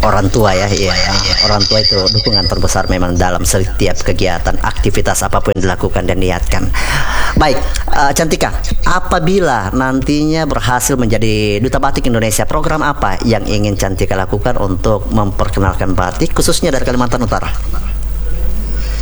Orang tua ya, iya, orang tua itu dukungan terbesar memang dalam setiap kegiatan, aktivitas apapun yang dilakukan dan niatkan. Baik, Cantika, apabila nantinya berhasil menjadi Duta Batik Indonesia, program apa yang ingin Cantika lakukan untuk memperkenalkan batik khususnya dari Kalimantan Utara?